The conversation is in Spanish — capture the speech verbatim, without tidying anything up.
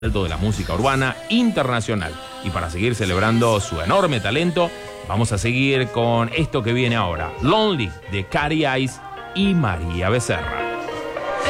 alto de la música urbana internacional. Y para seguir celebrando su enorme talento, vamos a seguir con esto que viene ahora, Lonely, de Cari Ice y María Becerra.